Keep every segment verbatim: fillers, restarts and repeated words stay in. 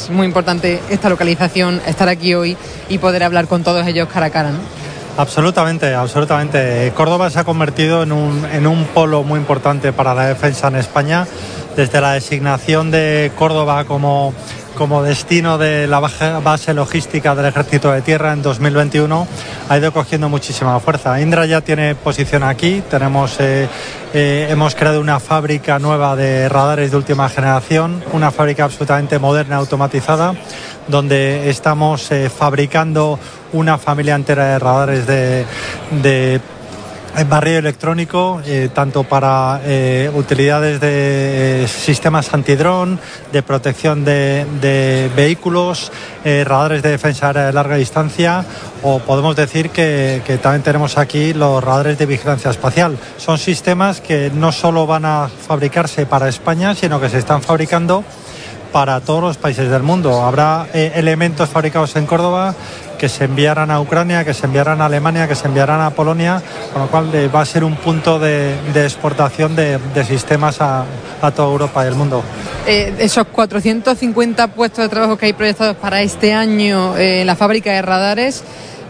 es muy importante esta localización, estar aquí hoy y poder hablar con todos ellos cara a cara, ¿no? Absolutamente, absolutamente. Córdoba se ha convertido en un, en un polo muy importante para la defensa en España. Desde la designación de Córdoba como, como destino de la base logística del Ejército de Tierra en dos mil veintiuno, ha ido cogiendo muchísima fuerza. Indra ya tiene posición aquí, tenemos, eh, eh, hemos creado una fábrica nueva de radares de última generación, una fábrica absolutamente moderna, automatizada, donde estamos eh, fabricando una familia entera de radares de, de barrido electrónico, eh, tanto para eh, utilidades de eh, sistemas antidrón, de protección de, de vehículos, eh, radares de defensa aérea de larga distancia, o podemos decir que, que también tenemos aquí los radares de vigilancia espacial. Son sistemas que no solo van a fabricarse para España, sino que se están fabricando para todos los países del mundo. Habrá eh, elementos fabricados en Córdoba que se enviarán a Ucrania, que se enviarán a Alemania, que se enviarán a Polonia, con lo cual eh, va a ser un punto de, de exportación de, de sistemas a, a toda Europa y el mundo. Eh, esos cuatrocientos cincuenta puestos de trabajo que hay proyectados para este año eh, en la fábrica de radares,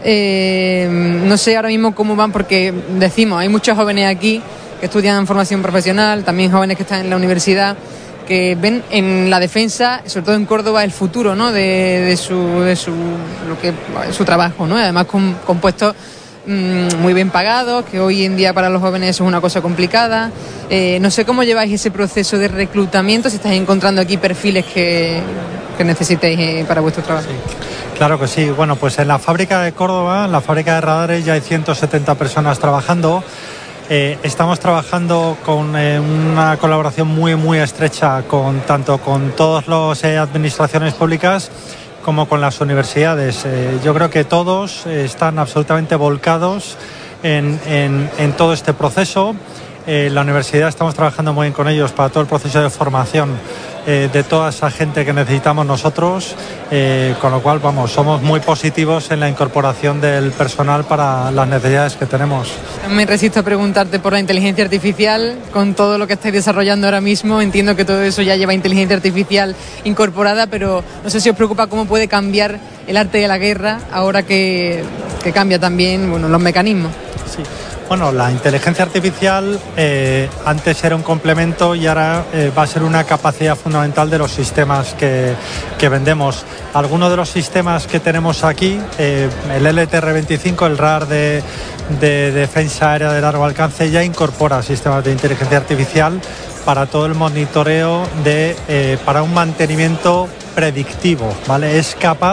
eh, no sé ahora mismo cómo van, porque decimos, hay muchos jóvenes aquí que estudian formación profesional, también jóvenes que están en la universidad, que ven en la defensa, sobre todo en Córdoba, el futuro, ¿no?, de, de su de su lo que su trabajo, ¿no? Además con, con puestos mmm, muy bien pagados, que hoy en día para los jóvenes es una cosa complicada. Eh, no sé cómo lleváis ese proceso de reclutamiento, si estáis encontrando aquí perfiles que, que necesitéis eh, para vuestro trabajo. Sí. Claro que sí. Bueno, pues en la fábrica de Córdoba, en la fábrica de radares, ya hay ciento setenta personas trabajando. Eh, estamos trabajando con eh, una colaboración muy muy estrecha con tanto con todas las eh, administraciones públicas como con las universidades. Eh, yo creo que todos eh, están absolutamente volcados en, en, en todo este proceso. Eh, la universidad estamos trabajando muy bien con ellos para todo el proceso de formación eh, de toda esa gente que necesitamos nosotros, eh, con lo cual vamos, somos muy positivos en la incorporación del personal para las necesidades que tenemos. Me resisto a preguntarte por la inteligencia artificial, con todo lo que estáis desarrollando ahora mismo. Entiendo que todo eso ya lleva inteligencia artificial incorporada, pero no sé si os preocupa cómo puede cambiar el arte de la guerra ahora que, que cambia también, bueno, los mecanismos. Sí. Bueno, la inteligencia artificial eh, antes era un complemento y ahora eh, va a ser una capacidad fundamental de los sistemas que, que vendemos. Algunos de los sistemas que tenemos aquí, eh, el L T R veinticinco, el radar de, de defensa aérea de largo alcance, ya incorpora sistemas de inteligencia artificial para todo el monitoreo, de, eh, para un mantenimiento predictivo, ¿vale? Es capaz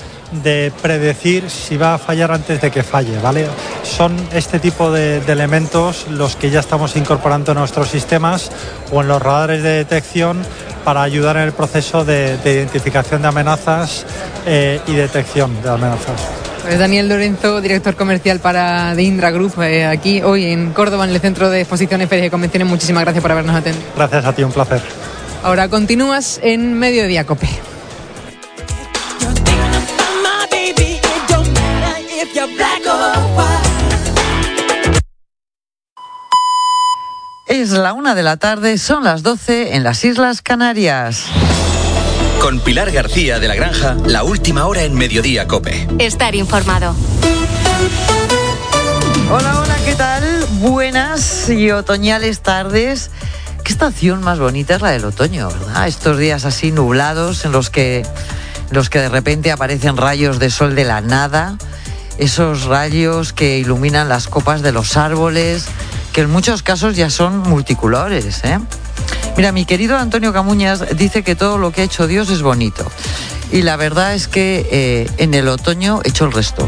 de predecir si va a fallar antes de que falle, ¿vale? Son este tipo de, de elementos los que ya estamos incorporando en nuestros sistemas o en los radares de detección para ayudar en el proceso de, de identificación de amenazas eh, y detección de amenazas. Pues Daniel Lorenzo, director comercial para de Indra Group, eh, aquí hoy en Córdoba, en el Centro de Exposiciones, Ferias y Convenciones. Muchísimas gracias por habernos atendido. Gracias a ti, un placer. Ahora continúas en Mediodía Cope. Es la una de la tarde, son las doce en las Islas Canarias. Con Pilar García de la Granja, la última hora en Mediodía Cope. Estar informado. Hola, hola, ¿qué tal? Buenas y otoñales tardes. Qué estación más bonita es la del otoño, ¿verdad? Estos días así nublados en los que, en los que de repente aparecen rayos de sol de la nada, esos rayos que iluminan las copas de los árboles, que en muchos casos ya son multicolores, ¿eh? Mira, mi querido Antonio Camuñas dice que todo lo que ha hecho Dios es bonito. Y la verdad es que eh, en el otoño echo el resto.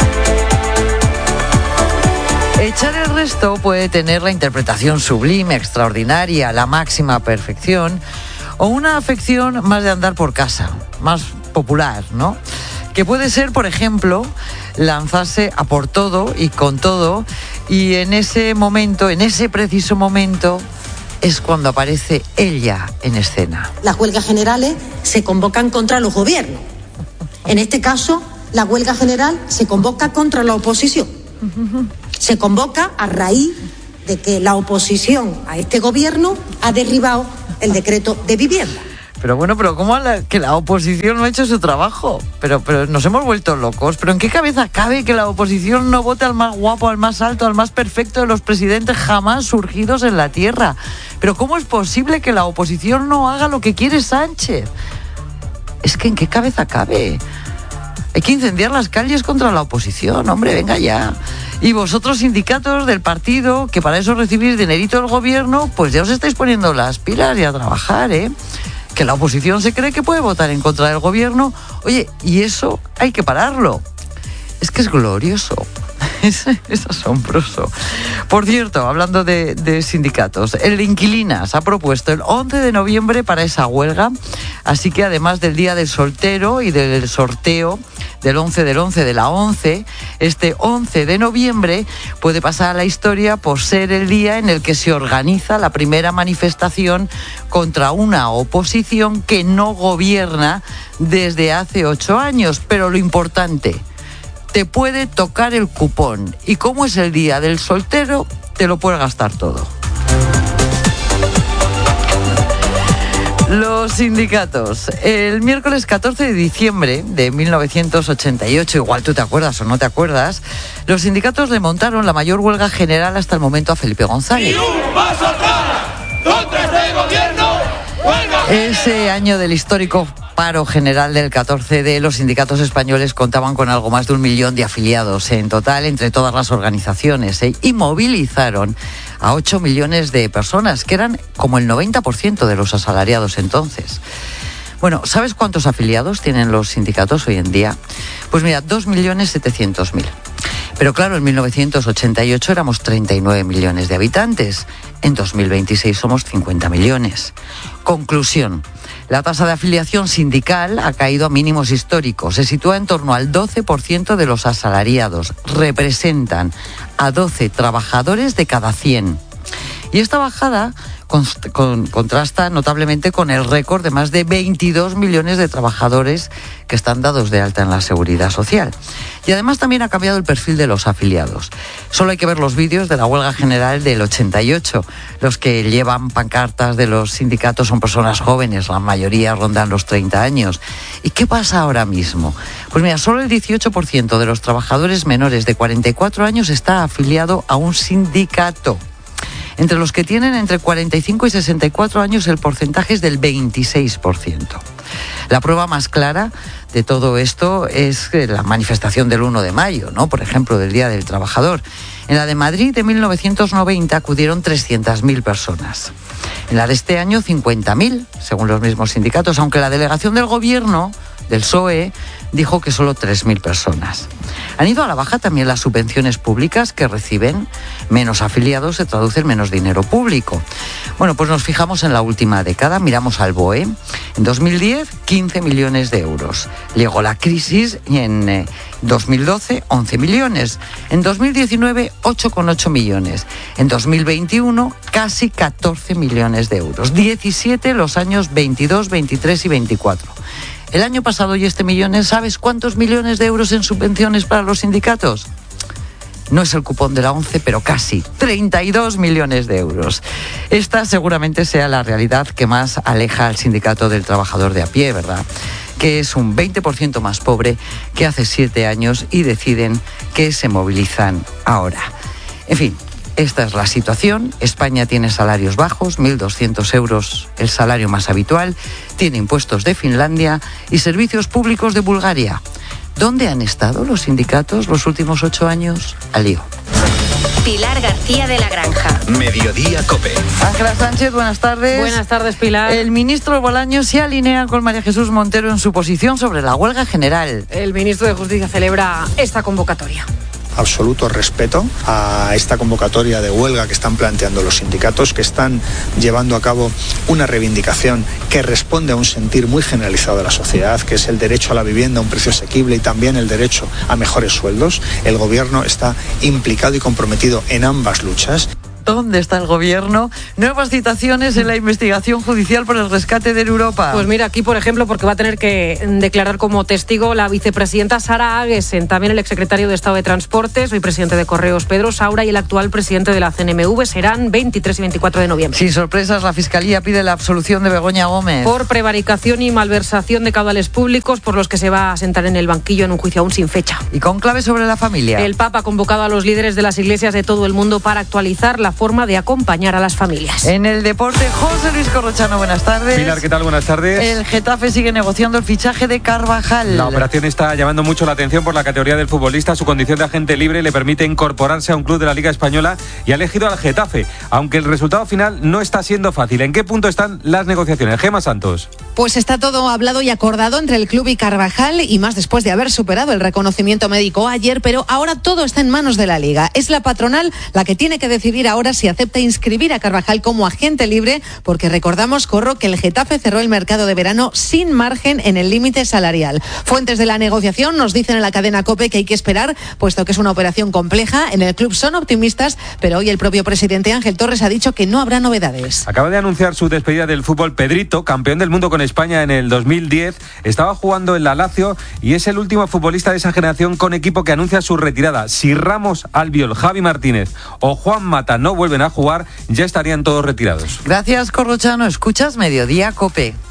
Echar el resto puede tener la interpretación sublime, extraordinaria, la máxima perfección, o una afección más de andar por casa, más popular, ¿no? Que puede ser, por ejemplo, lanzarse a por todo y con todo, y en ese momento, en ese preciso momento, es cuando aparece ella en escena. Las huelgas generales se convocan contra los gobiernos. En este caso, la huelga general se convoca contra la oposición. Se convoca a raíz de que la oposición a este gobierno ha derribado el decreto de vivienda. Pero bueno, pero ¿cómo la, que la oposición no ha hecho su trabajo? Pero, pero nos hemos vuelto locos. ¿Pero en qué cabeza cabe que la oposición no vote al más guapo, al más alto, al más perfecto de los presidentes jamás surgidos en la tierra? ¿Pero cómo es posible que la oposición no haga lo que quiere Sánchez? Es que ¿en qué cabeza cabe? Hay que incendiar las calles contra la oposición, hombre, venga ya. Y vosotros, sindicatos del partido, que para eso recibís dinerito del gobierno, pues ya os estáis poniendo las pilas y a trabajar, ¿eh? Que la oposición se cree que puede votar en contra del gobierno. Oye, y eso hay que pararlo. Es que es glorioso. Es, es asombroso. Por cierto, hablando de, de sindicatos, el Inquilinas ha propuesto el once de noviembre para esa huelga, así que además del Día del Soltero y del sorteo del once del once de la ONCE, este once de noviembre puede pasar a la historia por ser el día en el que se organiza la primera manifestación contra una oposición que no gobierna desde hace ocho años. Pero lo importante, te puede tocar el cupón y como es el día del soltero, te lo puedes gastar todo. Los sindicatos. El miércoles catorce de diciembre de mil novecientos ochenta y ocho, igual tú te acuerdas o no te acuerdas, los sindicatos le montaron la mayor huelga general hasta el momento a Felipe González. ¡Y un paso atrás contra este gobierno! ¡Huelga! Ese año del histórico paro general del catorce de los sindicatos españoles contaban con algo más de un millón de afiliados en total entre todas las organizaciones, ¿eh? Y movilizaron a ocho millones de personas, que eran como el noventa por ciento de los asalariados entonces. Bueno, ¿sabes cuántos afiliados tienen los sindicatos hoy en día? Pues mira, dos millones setecientos mil. Pero claro, en mil novecientos ochenta y ocho éramos treinta y nueve millones de habitantes. En dos mil veintiséis somos cincuenta millones. Conclusión. La tasa de afiliación sindical ha caído a mínimos históricos. Se sitúa en torno al doce por ciento de los asalariados. Representan a doce trabajadores de cada cien. Y esta bajada con, con, contrasta notablemente con el récord de más de veintidós millones de trabajadores que están dados de alta en la Seguridad Social. Y además también ha cambiado el perfil de los afiliados. Solo hay que ver los vídeos de la huelga general del ochenta y ocho. Los que llevan pancartas de los sindicatos son personas jóvenes, la mayoría rondan los treinta años. ¿Y qué pasa ahora mismo? Pues mira, solo el dieciocho por ciento de los trabajadores menores de cuarenta y cuatro años está afiliado a un sindicato. Entre los que tienen entre cuarenta y cinco y sesenta y cuatro años el porcentaje es del veintiséis por ciento. La prueba más clara de todo esto es la manifestación del uno de mayo, ¿no? Por ejemplo, del Día del Trabajador. En la de Madrid de mil novecientos noventa acudieron trescientas mil personas. En la de este año cincuenta mil, según los mismos sindicatos, aunque la delegación del gobierno, del P S O E, dijo que solo tres mil personas. Han ido a la baja también las subvenciones públicas que reciben menos afiliados, se traduce en menos dinero público. Bueno, pues nos fijamos en la última década, miramos al B O E. En dos mil diez, quince millones de euros. Llegó la crisis y en eh, dos mil doce, once millones. En dos mil diecinueve, ocho coma ocho millones. En dos mil veintiuno, casi catorce millones de euros. diecisiete los años veintidós, veintitrés y veinticuatro. El año pasado y este millón, ¿sabes cuántos millones de euros en subvenciones para los sindicatos? No es el cupón de la ONCE, pero casi treinta y dos millones de euros. Esta seguramente sea la realidad que más aleja al sindicato del trabajador de a pie, ¿verdad? Que es un veinte por ciento más pobre que hace siete años y deciden que se movilizan ahora. En fin, esta es la situación. España tiene salarios bajos, mil doscientos euros el salario más habitual, tiene impuestos de Finlandia y servicios públicos de Bulgaria. ¿Dónde han estado los sindicatos los últimos ocho años? Al lío. Pilar García de la Granja. Mediodía COPE. Ángela Sánchez, buenas tardes. Buenas tardes, Pilar. El ministro Bolaños se alinea con María Jesús Montero en su posición sobre la huelga general. El ministro de Justicia celebra esta convocatoria. Absoluto respeto a esta convocatoria de huelga que están planteando los sindicatos, que están llevando a cabo una reivindicación que responde a un sentir muy generalizado de la sociedad, que es el derecho a la vivienda a un precio asequible y también el derecho a mejores sueldos. El gobierno está implicado y comprometido en ambas luchas. ¿Dónde está el gobierno? Nuevas citaciones en la investigación judicial por el rescate de Europa. Pues mira, aquí por ejemplo, porque va a tener que declarar como testigo la vicepresidenta Sara Agesen, también el exsecretario de Estado de Transportes, hoy presidente de Correos Pedro Saura y el actual presidente de la C N M V. Serán veintitrés y veinticuatro de noviembre. Sin sorpresas, la Fiscalía pide la absolución de Begoña Gómez. Por prevaricación y malversación de caudales públicos, por los que se va a sentar en el banquillo en un juicio aún sin fecha. Y con clave sobre la familia. El Papa ha convocado a los líderes de las iglesias de todo el mundo para actualizar la forma de acompañar a las familias. En el deporte, José Luis Corrochano, buenas tardes. Pilar, ¿qué tal? Buenas tardes. El Getafe sigue negociando el fichaje de Carvajal. La operación está llamando mucho la atención por la categoría del futbolista. Su condición de agente libre le permite incorporarse a un club de la Liga Española y ha elegido al Getafe, aunque el resultado final no está siendo fácil. ¿En qué punto están las negociaciones? Gemma Santos. Pues está todo hablado y acordado entre el club y Carvajal, y más después de haber superado el reconocimiento médico ayer, pero ahora todo está en manos de la Liga. Es la patronal la que tiene que decidir ahora si acepta inscribir a Carvajal como agente libre, porque recordamos, Corro, que el Getafe cerró el mercado de verano sin margen en el límite salarial. Fuentes de la negociación nos dicen en la cadena COPE que hay que esperar, puesto que es una operación compleja. En el club son optimistas, pero hoy el propio presidente Ángel Torres ha dicho que no habrá novedades. Acaba de anunciar su despedida del fútbol Pedrito, campeón del mundo con España en el dos mil diez. Estaba jugando en la Lazio y es el último futbolista de esa generación con equipo que anuncia su retirada. Si Ramos, Albiol, Javi Martínez o Juan Mata no vuelven a jugar, ya estarían todos retirados. Gracias, Corrochano. Escuchas Mediodía COPE.